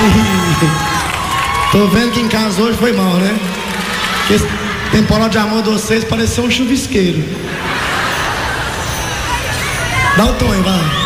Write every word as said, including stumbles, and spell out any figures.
Tô vendo que em casa hoje foi mal, né? Porque esse temporal de amor de vocês pareceu um chuvisqueiro. Dá o tom aí, vai.